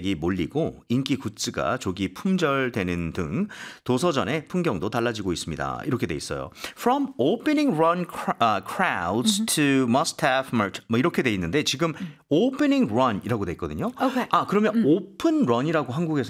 관광객이 몰리고 인기 굿즈가 조기 품절되는 등 도서전의 풍경도 달라지고 있습니다. 이렇게 돼 있어요. From opening run crowds to must-have merch 뭐 이렇게 돼 있는데 지금 opening run이라고 돼 있거든요. Okay. 그러면 오픈 런이라고 한국에서